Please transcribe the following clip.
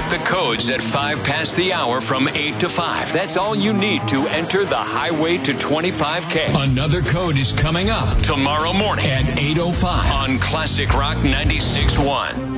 Check the codes at 5 past the hour from 8 to 5. That's all you need to enter the highway to 25K. Another code is coming up tomorrow morning at 8:05 on Classic Rock 96.1.